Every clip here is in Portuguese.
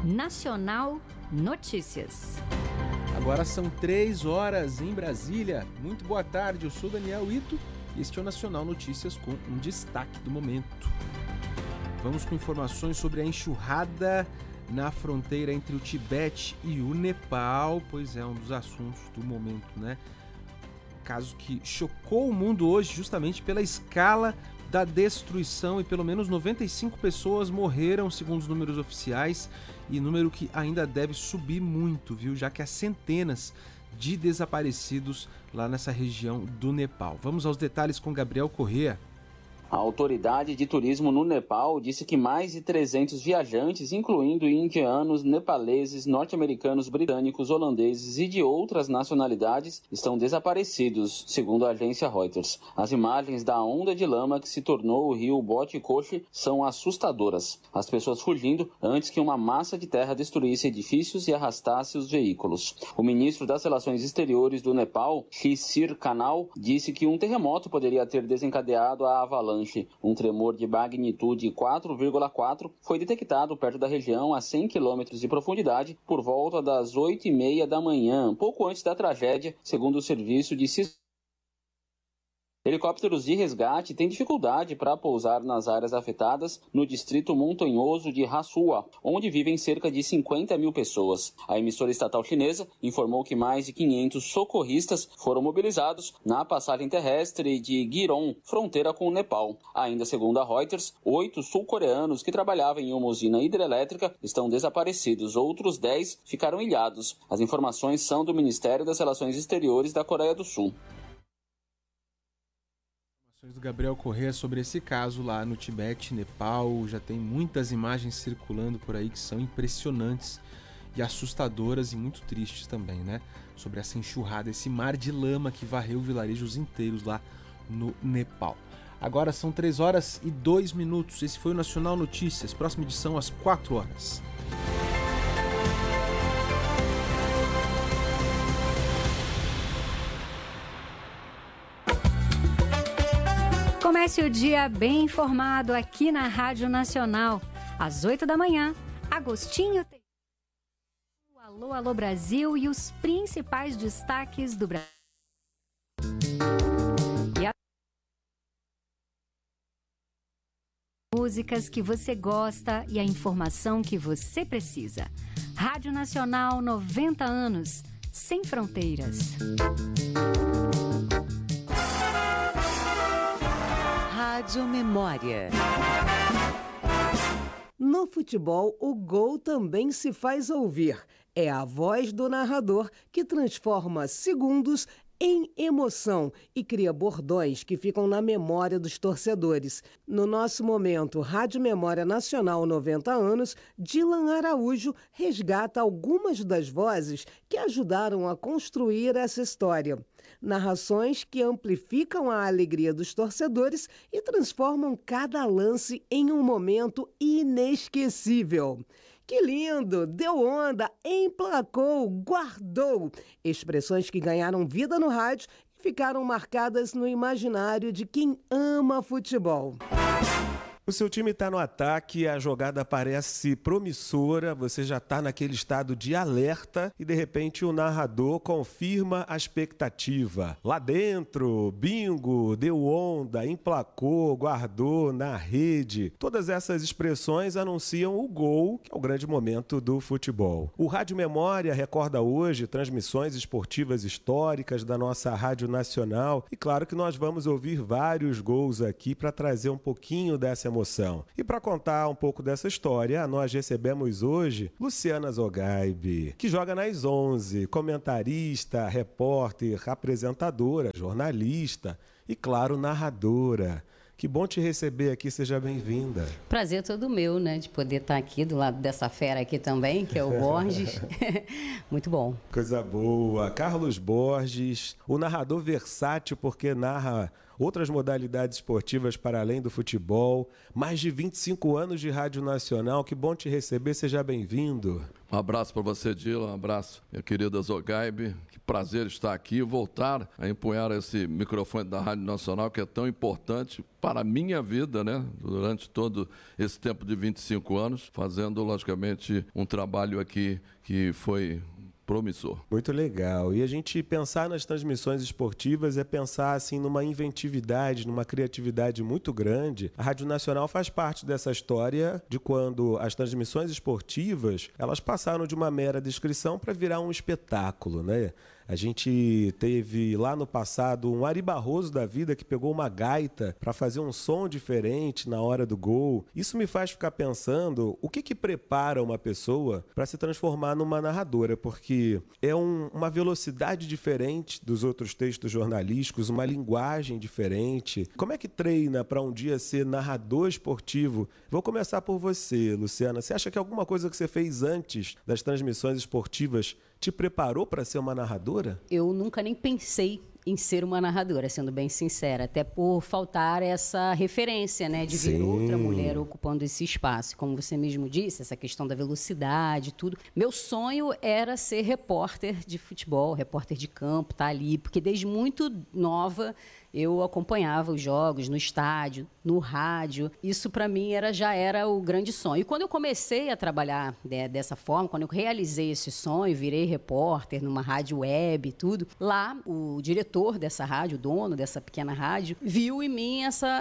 Nacional Notícias. Agora são 3 horas em Brasília. Muito boa tarde, eu sou Daniel Ito e este é o Nacional Notícias com um destaque do momento. Vamos com informações sobre a enxurrada na fronteira entre o Tibete e o Nepal, pois é um dos assuntos do momento, né? Caso que chocou o mundo hoje justamente pela escala da destruição e pelo menos 95 pessoas morreram, segundo os números oficiais, e número que ainda deve subir muito, viu? Já que há centenas de desaparecidos lá nessa região do Nepal. Vamos aos detalhes com Gabriel Corrêa. A autoridade de turismo no Nepal disse que mais de 300 viajantes, incluindo indianos, nepaleses, norte-americanos, britânicos, holandeses e de outras nacionalidades, estão desaparecidos, segundo a agência Reuters. As imagens da onda de lama que se tornou o rio Botikoshi são assustadoras. As pessoas fugindo antes que uma massa de terra destruísse edifícios e arrastasse os veículos. O ministro das Relações Exteriores do Nepal, Shishir Kanal, disse que um terremoto poderia ter desencadeado a avalanche. Um tremor de magnitude 4,4 foi detectado perto da região a 100 quilômetros de profundidade por volta das 8h30 da manhã, pouco antes da tragédia, segundo o serviço de Helicópteros de resgate têm dificuldade para pousar nas áreas afetadas no distrito montanhoso de Rasua, onde vivem cerca de 50 mil pessoas. A emissora estatal chinesa informou que mais de 500 socorristas foram mobilizados na passagem terrestre de Giron, fronteira com o Nepal. Ainda segundo a Reuters, 8 sul-coreanos que trabalhavam em uma usina hidrelétrica estão desaparecidos. Outros 10 ficaram ilhados. As informações são do Ministério das Relações Exteriores da Coreia do Sul. Do Gabriel Corrêa sobre esse caso lá no Tibete, Nepal. Já tem muitas imagens circulando por aí que são impressionantes e assustadoras e muito tristes também, né? Sobre essa enxurrada, esse mar de lama que varreu vilarejos inteiros lá no Nepal. Agora são 3 horas e 2 minutos. Esse foi o Nacional Notícias. Próxima edição às 4 horas. Comece o dia bem informado aqui na Rádio Nacional. Às 8 da manhã, Agostinho tem Alô, Alô Brasil e os principais destaques do Brasil. E as músicas que você gosta e a informação que você precisa. Rádio Nacional, 90 anos, sem fronteiras. Rádio Memória. No futebol, o gol também se faz ouvir. É a voz do narrador que transforma segundos em emoção e cria bordões que ficam na memória dos torcedores. No nosso momento, Rádio Memória Nacional 90 anos, Dylan Araújo resgata algumas das vozes que ajudaram a construir essa história. Narrações que amplificam a alegria dos torcedores e transformam cada lance em um momento inesquecível. Que lindo! Deu onda, emplacou, guardou. Expressões que ganharam vida no rádio e ficaram marcadas no imaginário de quem ama futebol. O seu time está no ataque, a jogada parece promissora, você já está naquele estado de alerta e de repente o narrador confirma a expectativa. Lá dentro, bingo, deu onda, emplacou, guardou, na rede. Todas essas expressões anunciam o gol, que é o grande momento do futebol. O Rádio Memória recorda hoje transmissões esportivas históricas da nossa Rádio Nacional e claro que nós vamos ouvir vários gols aqui para trazer um pouquinho dessa emoção. E para contar um pouco dessa história, nós recebemos hoje Luciana Zogaibe, que joga nas 11, comentarista, repórter, apresentadora, jornalista e, claro, narradora. Que bom te receber aqui, seja bem-vinda. Prazer todo meu, né, de poder estar aqui do lado dessa fera aqui também, que é o Borges. Muito bom. Coisa boa. Carlos Borges, o narrador versátil porque narra outras modalidades esportivas para além do futebol. Mais de 25 anos de Rádio Nacional, que bom te receber, seja bem-vindo. Um abraço para você, Dila, um abraço, minha querida Zogaibe. Que prazer estar aqui e voltar a empunhar esse microfone da Rádio Nacional, que é tão importante para a minha vida, né? Durante todo esse tempo de 25 anos, fazendo, logicamente, um trabalho aqui que foi promissor. Muito legal. E a gente pensar nas transmissões esportivas é pensar assim numa inventividade, numa criatividade muito grande. A Rádio Nacional faz parte dessa história de quando as transmissões esportivas, elas passaram de uma mera descrição para virar um espetáculo, né? A gente teve lá no passado um Ari Barroso da vida que pegou uma gaita para fazer um som diferente na hora do gol. Isso me faz ficar pensando o que prepara uma pessoa para se transformar numa narradora, porque é uma velocidade diferente dos outros textos jornalísticos, uma linguagem diferente. Como é que treina para um dia ser narrador esportivo? Vou começar por você, Luciana. Você acha que alguma coisa que você fez antes das transmissões esportivas te preparou para ser uma narradora? Eu nunca nem pensei em ser uma narradora, sendo bem sincera, até por faltar essa referência, né, de ver outra mulher ocupando esse espaço. Como você mesmo disse, essa questão da velocidade, tudo. Meu sonho era ser repórter de futebol, repórter de campo, estar ali, porque desde muito nova eu acompanhava os jogos no estádio, no rádio. Isso, para mim, já era o grande sonho. E quando eu comecei a trabalhar dessa forma, quando eu realizei esse sonho, virei repórter numa rádio web e tudo, lá o diretor dessa rádio, o dono dessa pequena rádio, viu em mim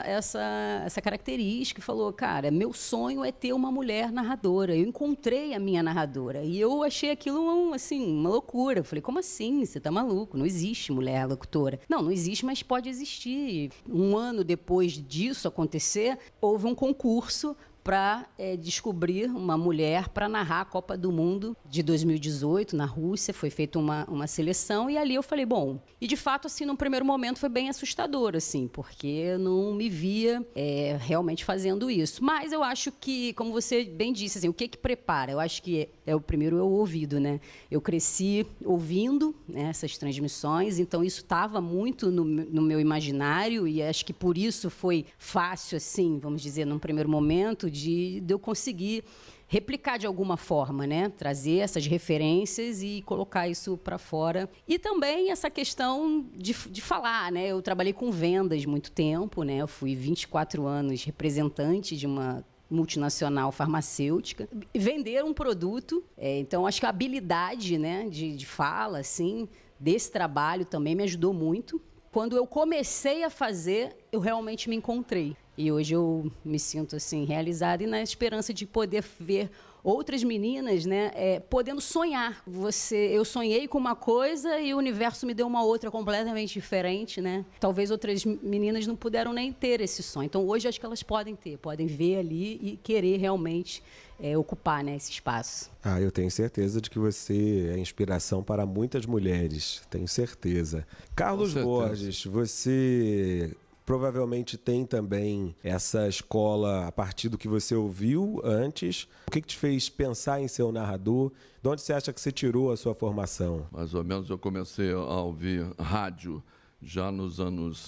essa característica e falou, cara, meu sonho é ter uma mulher narradora. Eu encontrei a minha narradora. E eu achei aquilo, uma loucura. Eu falei, como assim? Você tá maluco? Não existe mulher locutora. Não existe, mas pode existir. Um ano depois disso acontecer, houve um concurso para descobrir uma mulher para narrar a Copa do Mundo de 2018 na Rússia. Foi feita uma seleção e ali eu falei, bom... E, de fato, assim, num primeiro momento foi bem assustador, assim, porque eu não me via realmente fazendo isso. Mas eu acho que, como você bem disse, assim, o que prepara? Eu acho que o primeiro é o ouvido, né? Eu cresci ouvindo, né, essas transmissões, então isso estava muito no meu imaginário e acho que por isso foi fácil, assim, vamos dizer, num primeiro momento, de eu conseguir replicar de alguma forma, né? Trazer essas referências e colocar isso para fora. E também essa questão de falar, né? Eu trabalhei com vendas muito tempo, né? Eu fui 24 anos representante de uma multinacional farmacêutica, vender um produto. Então, acho que a habilidade, né, de fala, assim, desse trabalho também me ajudou muito. Quando eu comecei a fazer, eu realmente me encontrei. E hoje eu me sinto assim realizada e na esperança de poder ver outras meninas, né, podendo sonhar. Eu sonhei com uma coisa e o universo me deu uma outra completamente diferente, né? Talvez outras meninas não puderam nem ter esse sonho. Então hoje acho que elas podem ver ali e querer realmente ocupar, né, esse espaço. Eu tenho certeza de que você é inspiração para muitas mulheres, tenho certeza. Carlos Borges, você provavelmente tem também essa escola a partir do que você ouviu antes. O que te fez pensar em ser um narrador? De onde você acha que você tirou a sua formação? Mais ou menos eu comecei a ouvir rádio já nos anos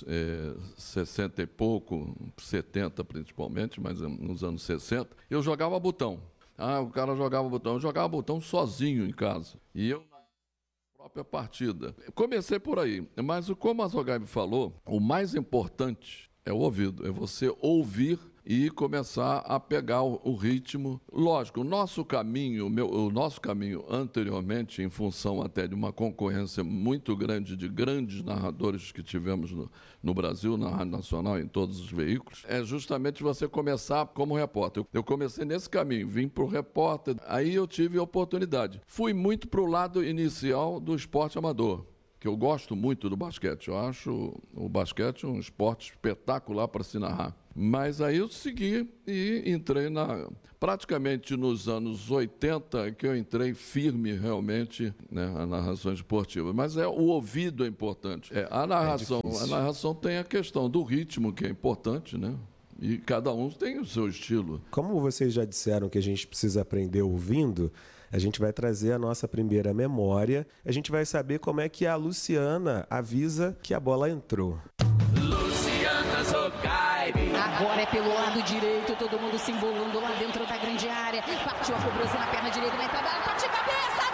60 e pouco, 70 principalmente, mas nos anos 60. Eu jogava botão. O cara jogava botão. Eu jogava botão sozinho em casa. E eu... própria partida. Comecei por aí, mas como a Zogaibe falou, o mais importante é o ouvido, é você ouvir e começar a pegar o ritmo. Lógico, o nosso caminho anteriormente, em função até de uma concorrência muito grande de grandes narradores que tivemos no Brasil, na Rádio Nacional, em todos os veículos, é justamente você começar como repórter. Eu comecei nesse caminho, vim para o repórter, aí eu tive a oportunidade. Fui muito para o lado inicial do esporte amador, que eu gosto muito do basquete. Eu acho o basquete um esporte espetacular para se narrar. Mas aí eu segui e entrei praticamente nos anos 80 que eu entrei firme realmente, né, na narração esportiva. Mas o ouvido é importante. A narração tem a questão do ritmo, que é importante, né? E cada um tem o seu estilo. Como vocês já disseram que a gente precisa aprender ouvindo, a gente vai trazer a nossa primeira memória. A gente vai saber como é que a Luciana avisa que a bola entrou. Agora é pelo lado direito, todo mundo se embolando lá dentro da grande área. Partiu a cobrança na perna direita, na entrada, bate de cabeça!